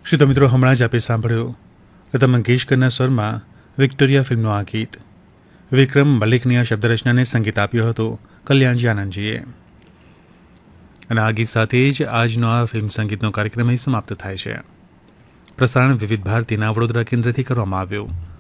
શ્રોતા મિત્રો, હમણાં જ આપે સાંભળ્યો લતા મંગેશકરના સ્વરમાં વિક્ટોરિયા ફિલ્મનું આ ગીત. વિક્રમ મલિકની આ શબ્દરચનાને સંગીત આપ્યો હતો કલ્યાણજી આનંદજીએ. અને આ ગીત સાથે જ આજનો આ ફિલ્મ સંગીતનો કાર્યક્રમ અહીં સમાપ્ત થાય છે. પ્રસારણ વિવિધ ભારતીના વડોદરા કેન્દ્રથી કરવામાં આવ્યું.